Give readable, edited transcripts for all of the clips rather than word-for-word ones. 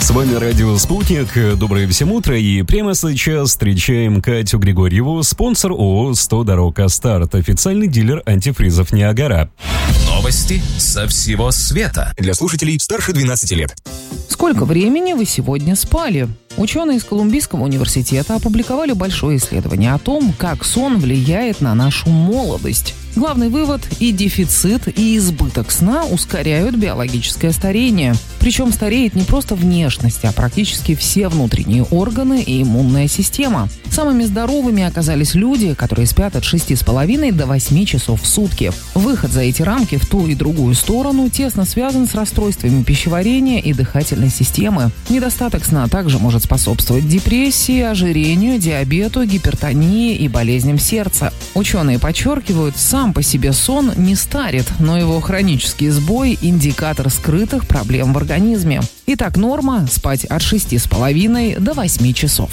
С вами радио «Спутник». Доброе всем утро. И прямо сейчас встречаем Катю Григорьеву, спонсор ООО «100 дорог Астарт», официальный дилер антифризов «Ниагара». Новости со всего света. Для слушателей старше 12 лет. Сколько времени вы сегодня спали? Ученые из Колумбийского университета опубликовали большое исследование о том, как сон влияет на нашу молодость. Главный вывод – и дефицит, и избыток сна ускоряют биологическое старение. Причем стареет не просто внешность, а практически все внутренние органы и иммунная система. Самыми здоровыми оказались люди, которые спят от 6,5 до 8 часов в сутки. Выход за эти рамки в ту и другую сторону тесно связан с расстройствами пищеварения и дыхательной системы. Недостаток сна также может способствовать депрессии, ожирению, диабету, гипертонии и болезням сердца. Ученые подчеркивают, сам по себе сон не старит, но его хронический сбой – индикатор скрытых проблем в организме. Итак, норма – спать от 6,5 до 8 часов.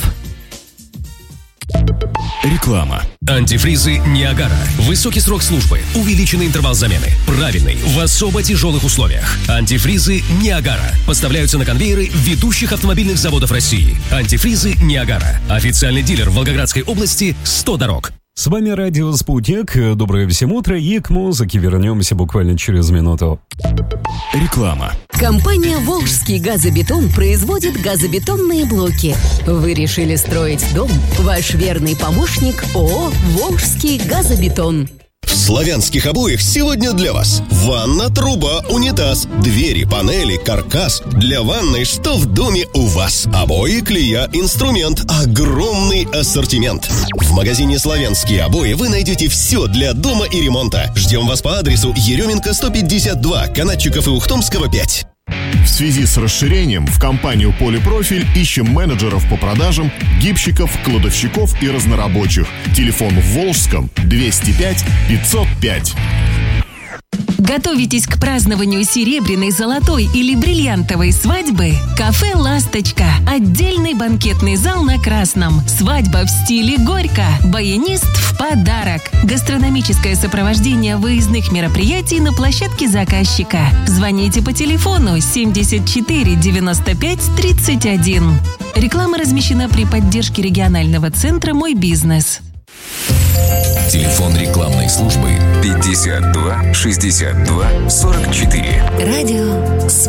Реклама. Антифризы «Ниагара». Высокий срок службы, увеличенный интервал замены, правильный, в особо тяжелых условиях. Антифризы «Ниагара» поставляются на конвейеры ведущих автомобильных заводов России. Антифризы «Ниагара». Официальный дилер в Волгоградской области «100 дорог». С вами радио «Спутник». Доброе всем утро. И к музыке вернемся буквально через минуту. Реклама. Компания «Волжский газобетон» производит газобетонные блоки. Вы решили строить дом? Ваш верный помощник ООО «Волжский газобетон». В славянских обоях сегодня для вас ванна, труба, унитаз, двери, панели, каркас. Для ванной что в доме у вас? Обои, клея, инструмент, огромный ассортимент. В магазине «Славянские обои» вы найдете все для дома и ремонта. Ждем вас по адресу Еременко 152, Канатчиков и Ухтомского 5. В связи с расширением в компанию «Полипрофиль» ищем менеджеров по продажам, гибщиков, кладовщиков и разнорабочих. Телефон в Волжском 205 505. Готовитесь к празднованию серебряной, золотой или бриллиантовой свадьбы? Кафе «Ласточка». Отдельный банкетный зал на Красном. Свадьба в стиле Горько. Баянист в подарок. Гастрономическое сопровождение выездных мероприятий на площадке заказчика. Звоните по телефону 74 95 31. Реклама размещена при поддержке регионального центра «Мой бизнес». Телефон рекламной службы 52 62 44. Радио